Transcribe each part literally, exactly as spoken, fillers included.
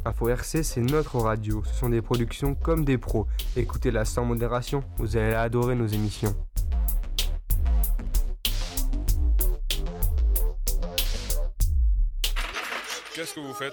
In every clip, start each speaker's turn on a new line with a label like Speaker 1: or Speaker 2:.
Speaker 1: Info R C, c'est notre radio. Ce sont des productions comme des pros. Écoutez-la sans modération, vous allez adorer nos émissions.
Speaker 2: Qu'est-ce que vous faites ?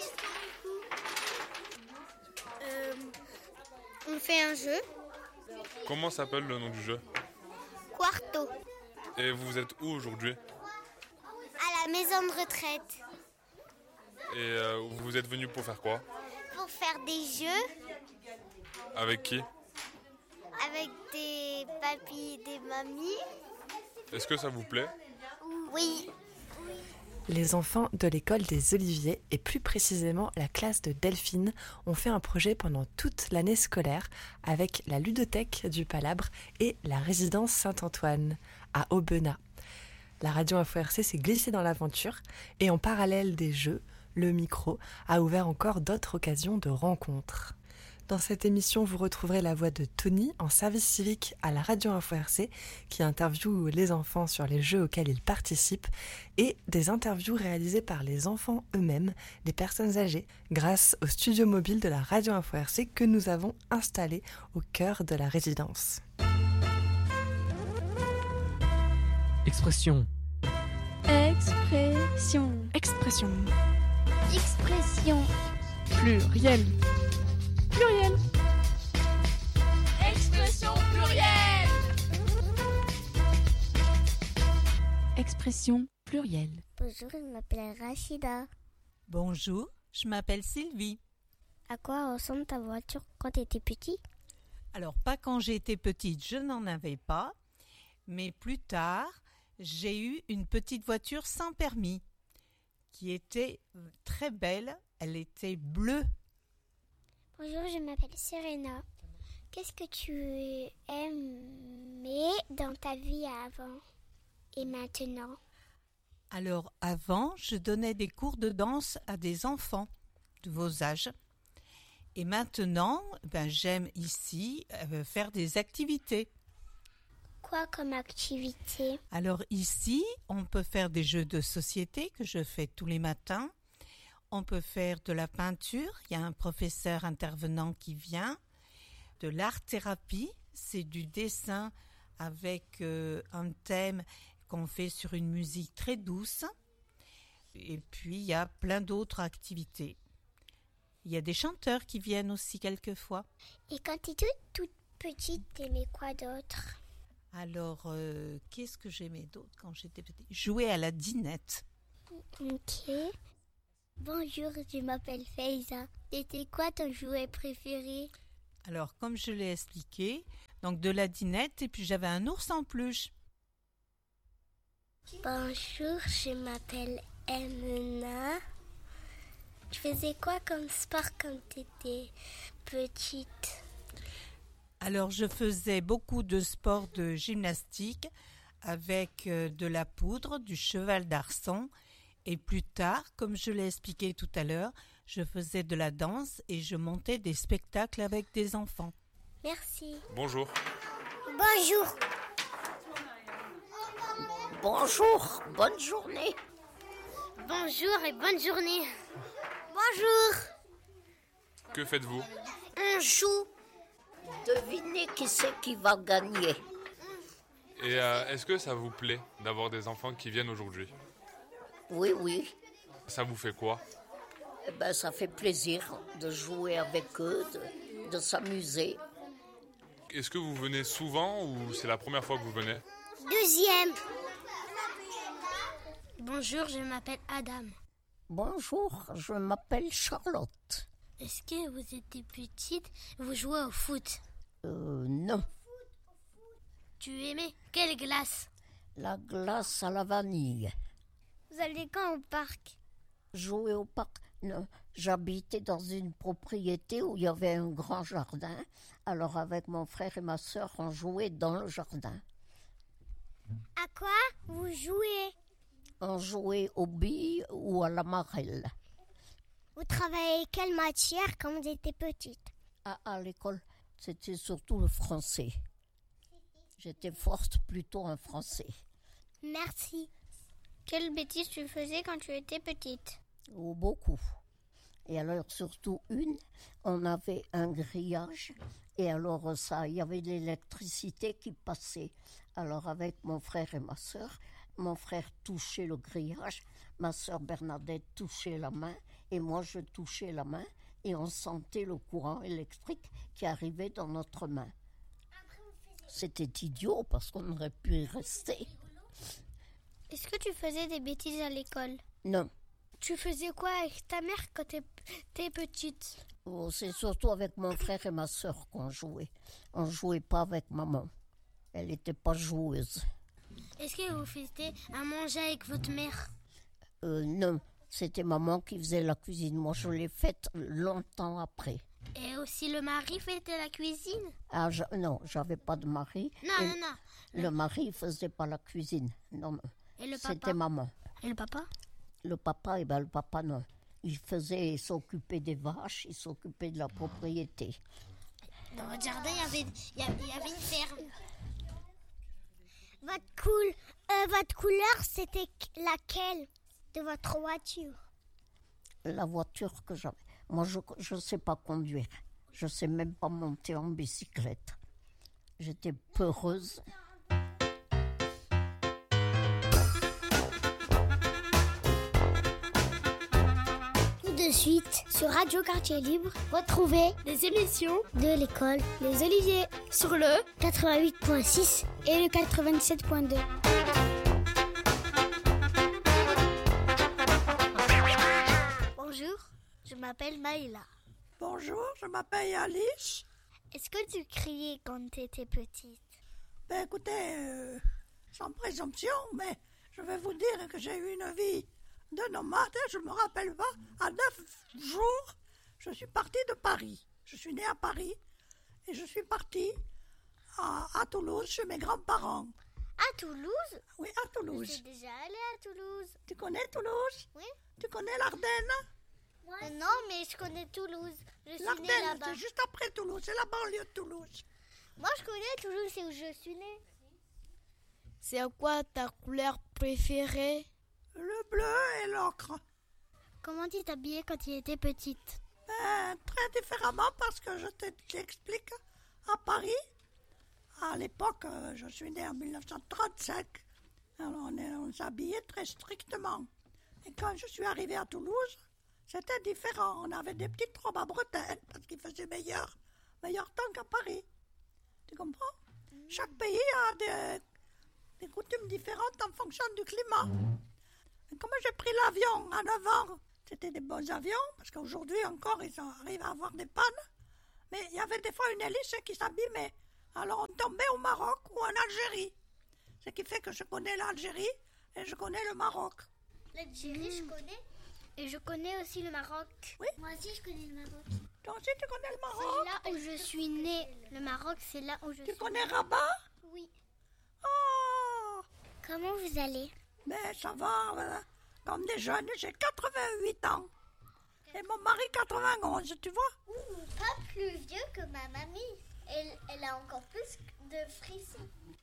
Speaker 3: euh, On fait un jeu.
Speaker 2: Comment s'appelle le nom du jeu ?
Speaker 3: Quarto.
Speaker 2: Et vous êtes où aujourd'hui ?
Speaker 3: À la maison de retraite.
Speaker 2: Et euh, vous êtes venu pour faire quoi ?
Speaker 3: Pour faire des jeux.
Speaker 2: Avec qui ?
Speaker 3: Avec des papis et des mamies.
Speaker 2: Est-ce que ça vous plaît ?
Speaker 3: Oui.
Speaker 4: Les enfants de l'école des Oliviers, et plus précisément la classe de Delphine, ont fait un projet pendant toute l'année scolaire avec la ludothèque du Palabre et la résidence Saint-Antoine à Aubenas. La radio Info R C s'est glissée dans l'aventure et en parallèle des jeux, le micro a ouvert encore d'autres occasions de rencontres. Dans cette émission, vous retrouverez la voix de Tony en service civique à la radio Info R C qui interviewe les enfants sur les jeux auxquels ils participent et des interviews réalisées par les enfants eux-mêmes, les personnes âgées, grâce au studio mobile de la radio Info R C que nous avons installé au cœur de la résidence.
Speaker 5: Expression.
Speaker 6: Expression.
Speaker 5: Expression.
Speaker 3: Expression.
Speaker 5: Pluriel.
Speaker 6: Pluriel. Expression plurielle.
Speaker 5: Expression plurielle.
Speaker 3: Bonjour, je m'appelle Rachida.
Speaker 7: Bonjour, je m'appelle Sylvie.
Speaker 3: À quoi ressemble ta voiture quand tu étais petit ?
Speaker 7: Alors, pas quand j'étais petite, je n'en avais pas. Mais plus tard, j'ai eu une petite voiture sans permis qui était très belle. Elle était bleue.
Speaker 3: Bonjour, je m'appelle Serena. Qu'est-ce que tu aimais dans ta vie avant et maintenant ?
Speaker 7: Alors, avant, je donnais des cours de danse à des enfants de vos âges. Et maintenant, ben, j'aime ici euh, faire des activités.
Speaker 3: Quoi comme activité ?
Speaker 7: Alors ici, on peut faire des jeux de société que je fais tous les matins. On peut faire de la peinture, il y a un professeur intervenant qui vient. De l'art-thérapie, c'est du dessin avec euh, un thème qu'on fait sur une musique très douce. Et puis, il y a plein d'autres activités. Il y a des chanteurs qui viennent aussi quelquefois.
Speaker 3: Et quand tu étais toute petite, t'aimais quoi d'autre ?
Speaker 7: Alors, euh, qu'est-ce que j'aimais d'autre quand j'étais petite ? Jouer à la dinette.
Speaker 3: Ok. Bonjour, je m'appelle Faiza. C'était quoi ton jouet préféré ?
Speaker 7: Alors, comme je l'ai expliqué, donc de la dinette et puis j'avais un ours en peluche.
Speaker 3: Bonjour, je m'appelle Emna. Tu faisais quoi comme sport quand tu étais petite ?
Speaker 7: Alors, je faisais beaucoup de sports de gymnastique avec euh, de la poudre, du cheval d'arçon. Et plus tard, comme je l'ai expliqué tout à l'heure, je faisais de la danse et je montais des spectacles avec des enfants.
Speaker 3: Merci.
Speaker 2: Bonjour.
Speaker 3: Bonjour.
Speaker 8: Bonjour, bonne journée.
Speaker 3: Bonjour et bonne journée. Bonjour.
Speaker 2: Que faites-vous ?
Speaker 3: On joue.
Speaker 8: Devinez qui c'est qui va gagner.
Speaker 2: Et euh, est-ce que ça vous plaît d'avoir des enfants qui viennent aujourd'hui ?
Speaker 8: Oui, oui.
Speaker 2: Ça vous fait quoi ?
Speaker 8: Eh ben, ça fait plaisir de jouer avec eux, de, de s'amuser.
Speaker 2: Est-ce que vous venez souvent ou c'est la première fois que vous venez ?
Speaker 3: Deuxième. Bonjour, je m'appelle Adam.
Speaker 8: Bonjour, je m'appelle Charlotte.
Speaker 3: Est-ce que vous étiez petite, vous jouez au foot ?
Speaker 8: Euh, non.
Speaker 3: Tu aimais quelle glace ?
Speaker 8: La glace à la vanille.
Speaker 3: Vous allez quand au parc ?
Speaker 8: Jouer au parc ? Non. J'habitais dans une propriété où il y avait un grand jardin. Alors avec mon frère et ma sœur, on jouait dans le jardin.
Speaker 3: À quoi vous jouez ?
Speaker 8: On jouait aux billes ou à la marelle.
Speaker 3: Vous travaillez quelle matière quand vous étiez petite ?
Speaker 8: À, à l'école, c'était surtout le français. J'étais forte plutôt en français.
Speaker 3: Merci. Quelle bêtise tu faisais quand tu étais petite ?
Speaker 8: Oh, beaucoup. Et alors, surtout une, on avait un grillage. Et alors, ça, il y avait de l'électricité qui passait. Alors, avec mon frère et ma sœur, mon frère touchait le grillage, ma sœur Bernadette touchait la main, et moi, je touchais la main, et on sentait le courant électrique qui arrivait dans notre main. C'était idiot, parce qu'on aurait pu y rester.
Speaker 3: Est-ce que tu faisais des bêtises à l'école?
Speaker 8: Non.
Speaker 3: Tu faisais quoi avec ta mère quand t'étais petite?
Speaker 8: Oh, c'est surtout avec mon frère et ma sœur qu'on jouait. On ne jouait pas avec maman. Elle n'était pas joueuse.
Speaker 3: Est-ce que vous faisiez à manger avec votre mère?
Speaker 8: euh, Non, c'était maman qui faisait la cuisine. Moi, je l'ai faite longtemps après.
Speaker 3: Et aussi le mari faisait la cuisine?
Speaker 8: Ah, je, non, j'avais pas de mari.
Speaker 3: Non,
Speaker 8: et
Speaker 3: non, non.
Speaker 8: Le mari faisait pas la cuisine. Non, non.
Speaker 3: Et le papa?
Speaker 8: C'était maman.
Speaker 3: Et le papa?
Speaker 8: Le papa, eh ben, le papa, non. Il faisait, il s'occupait des vaches, il s'occupait de la propriété.
Speaker 3: Dans votre jardin, il y avait, il y avait, il y avait une ferme. Votre, cool, euh, votre couleur, c'était laquelle de votre voiture?
Speaker 8: La voiture que j'avais. Moi, je ne sais pas conduire. Je ne sais même pas monter en bicyclette. J'étais peureuse.
Speaker 3: De suite, sur Radio Quartier Libre, retrouvez les émissions de l'école Les Oliviers sur le quatre-vingt-huit point six et le quatre-vingt-dix-sept point deux. Bonjour, je m'appelle Maïla.
Speaker 9: Bonjour, je m'appelle Alice.
Speaker 3: Est-ce que tu criais quand tu étais petite?
Speaker 9: Ben écoutez, euh, sans présomption, mais je vais vous dire que j'ai eu une vie de nomade, je me rappelle pas, à neuf jours, je suis partie de Paris. Je suis née à Paris et je suis partie à, à Toulouse chez mes grands-parents.
Speaker 3: À Toulouse?
Speaker 9: Oui, à Toulouse.
Speaker 3: Je suis déjà allée à Toulouse.
Speaker 9: Tu connais Toulouse?
Speaker 3: Oui.
Speaker 9: Tu connais l'Ardenne?
Speaker 3: Euh, non, mais je connais Toulouse. Je suis née
Speaker 9: L'Ardenne,
Speaker 3: là-bas.
Speaker 9: c'est juste après Toulouse, c'est la banlieue de Toulouse.
Speaker 3: Moi, je connais Toulouse, c'est où je suis née.
Speaker 6: C'est quoi ta couleur préférée?
Speaker 9: Le bleu et l'ocre.
Speaker 3: Comment tu t'habillais quand tu étais petite?
Speaker 9: Ben, très différemment parce que je t'explique. À Paris, à l'époque, je suis née en dix-neuf cent trente-cinq. Alors on, est, on s'habillait très strictement. Et quand je suis arrivée à Toulouse, c'était différent. On avait des petites robes à bretelles parce qu'il faisait meilleur, meilleur temps qu'à Paris. Tu comprends? Chaque pays a des, des coutumes différentes en fonction du climat. Et comme j'ai pris l'avion à neuf ans, c'était des bons avions, parce qu'aujourd'hui encore, ils arrivent à avoir des pannes. Mais il y avait des fois une hélice qui s'abîmait. Alors on tombait au Maroc ou en Algérie. Ce qui fait que je connais l'Algérie et je connais le Maroc.
Speaker 3: L'Algérie, je connais. Et je connais aussi le Maroc.
Speaker 9: Oui.
Speaker 3: Moi aussi, je connais le Maroc.
Speaker 9: Toi aussi, tu connais le Maroc?
Speaker 3: C'est là où je suis née. Le Maroc, c'est là où je
Speaker 9: tu
Speaker 3: suis
Speaker 9: Tu connais
Speaker 3: née.
Speaker 9: Rabat?
Speaker 3: Oui.
Speaker 9: Oh!
Speaker 3: Comment vous allez?
Speaker 9: Mais ça va, euh, comme des jeunes, j'ai quatre-vingt-huit ans. Et mon mari quatre-vingt-onze, tu vois?
Speaker 3: Ouh, pas plus vieux que ma mamie. Elle, elle a encore plus de frissons.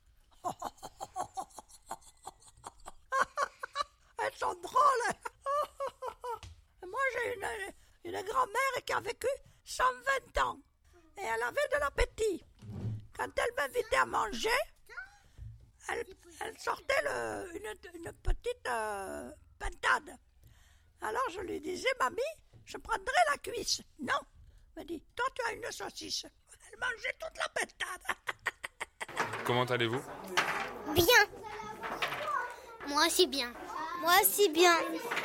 Speaker 9: Elles sont drôles. Moi, j'ai une, une grand-mère qui a vécu cent vingt ans. Et elle avait de l'appétit. Quand elle m'invitait à manger, elle, elle sortait le, une, une petite euh, pintade. Alors je lui disais, mamie, je prendrai la cuisse. Non, elle me dit, toi tu as une saucisse. Elle mangeait toute la pintade.
Speaker 2: Comment allez-vous?
Speaker 3: Bien. Moi aussi bien. Moi aussi bien.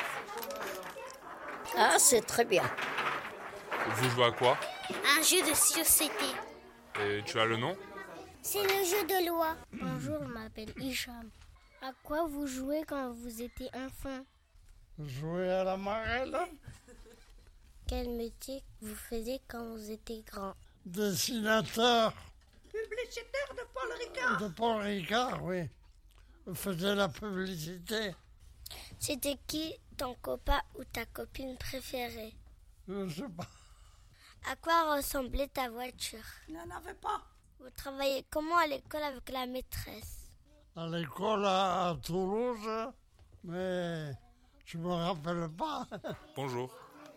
Speaker 8: Ah, c'est très bien.
Speaker 2: Vous jouez à quoi?
Speaker 3: Un jeu de société.
Speaker 2: Et tu as le nom?
Speaker 3: C'est le jeu de loi. Bonjour, je m'appelle Hicham. À quoi vous jouez quand vous étiez enfant?
Speaker 10: Jouer à la marelle.
Speaker 3: Quel métier vous faisiez quand vous étiez grand?
Speaker 10: Dessinateur.
Speaker 9: Publicitaire de Paul Ricard.
Speaker 10: De Paul Ricard, oui. On faisait la publicité.
Speaker 3: C'était qui ton copain ou ta copine préférée?
Speaker 10: Je ne sais pas.
Speaker 3: À quoi ressemblait ta voiture?
Speaker 9: Il n'en avait pas.
Speaker 3: Vous travaillez comment à l'école avec la maîtresse?
Speaker 10: À l'école à, à Toulouse, mais je me rappelle pas.
Speaker 2: Bonjour.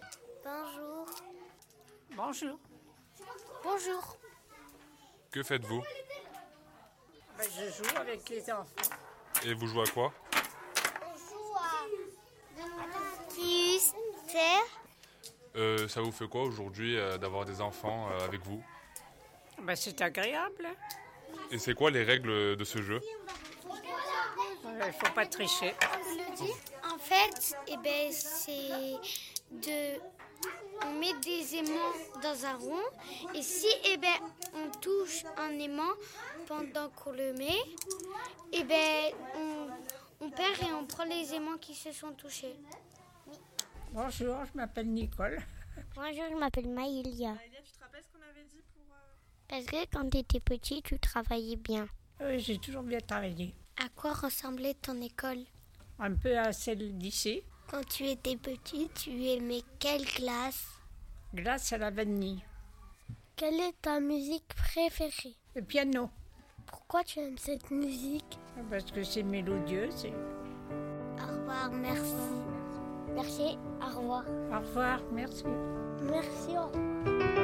Speaker 3: Bonjour.
Speaker 9: Bonjour.
Speaker 3: Bonjour.
Speaker 2: Que faites-vous?
Speaker 9: Ben, je joue avec les enfants.
Speaker 2: Et vous jouez à quoi?
Speaker 3: On joue à... Qui
Speaker 2: euh, Ça vous fait quoi aujourd'hui euh, d'avoir des enfants euh, avec vous?
Speaker 9: Ben, c'est agréable.
Speaker 2: Et c'est quoi les règles de ce jeu?
Speaker 9: Il ne faut pas tricher.
Speaker 3: En fait, eh ben, c'est de... On met des aimants dans un rond et si eh ben, on touche un aimant pendant qu'on le met, eh ben, on, on perd et on prend les aimants qui se sont touchés.
Speaker 9: Bonjour, je m'appelle Nicole.
Speaker 3: Bonjour, je m'appelle Maïlia.
Speaker 4: Maïlia, tu te rappelles ce qu'on avait dit pour... Euh...
Speaker 3: Parce que quand tu étais petit, tu travaillais bien.
Speaker 9: Oui, j'ai toujours bien travaillé.
Speaker 3: À quoi ressemblait ton école?
Speaker 9: Un peu à celle d'ici.
Speaker 3: Quand tu étais petit, tu aimais quelle classe?
Speaker 9: Glace à la vanille.
Speaker 3: Quelle est ta musique préférée?
Speaker 9: Le piano.
Speaker 3: Pourquoi tu aimes cette musique?
Speaker 9: Parce que c'est mélodieux. C'est...
Speaker 3: Au revoir, merci. Merci, au revoir.
Speaker 9: Au revoir, merci.
Speaker 3: Merci, au revoir.